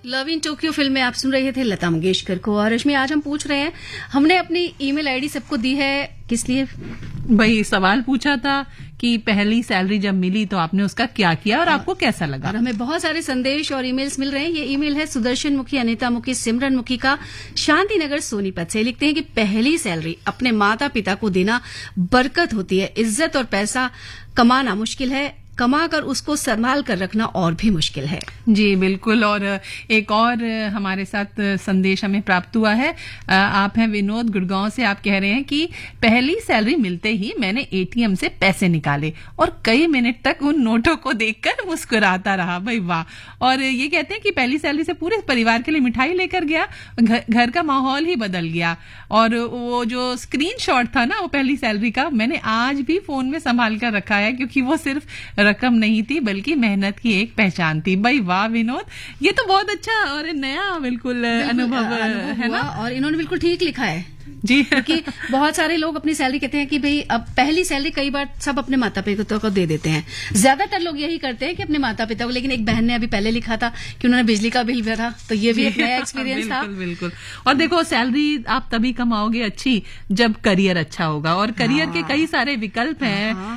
Love in Tokyo film में आप सुन रहे थे लता मंगेशकर को। और रश्मि, आज हम पूछ रहे हैं, हमने अपनी ईमेल आईडी सबको दी है, किस लिए? भाई सवाल पूछा था कि पहली सैलरी जब मिली तो आपने उसका क्या किया और आपको कैसा लगा। और हमें बहुत सारे संदेश और ईमेल्स मिल रहे हैं। ये ईमेल है सुदर्शन मुखी, अनिता मुखी, सिमरन मुखी का शांति नगर सोनीपत से। लिखते हैं कि पहली सैलरी अपने माता पिता को देना बरकत होती है। इज्जत और पैसा कमाना मुश्किल है, कमा कर उसको संभाल कर रखना और भी मुश्किल है। जी बिल्कुल। और एक और हमारे साथ संदेश हमें प्राप्त हुआ है। आप हैं विनोद गुड़गांव से। आप कह रहे हैं कि पहली सैलरी मिलते ही मैंने एटीएम से पैसे निकाले और कई मिनट तक उन नोटों को देखकर मुस्कुराता रहा। भाई वाह। और ये कहते हैं कि पहली सैलरी से पूरे परिवार के लिए मिठाई लेकर गया, घर का माहौल ही बदल गया। और वो जो स्क्रीनशॉट था ना वो पहली सैलरी का, मैंने आज भी फोन में संभाल कर रखा है, क्योंकि वो सिर्फ रकम नहीं थी बल्कि मेहनत की एक पहचान थी। भाई वाह विनोद, ये तो बहुत अच्छा और नया बिल्कुल अनुभव है ना। और इन्होंने बिल्कुल ठीक लिखा है जी, क्योंकि बहुत सारे लोग अपनी सैलरी कहते हैं कि भाई अब पहली सैलरी कई बार सब अपने माता पिता को दे देते हैं। ज्यादातर लोग यही करते हैं कि अपने माता पिता को। लेकिन एक बहन ने अभी पहले लिखा था कि उन्होंने बिजली का बिल भरा, तो ये भी एक नया एक्सपीरियंस था। बिल्कुल। और देखो, सैलरी आप तभी कमाओगे अच्छी जब करियर अच्छा होगा, और करियर के कई सारे विकल्प हैं।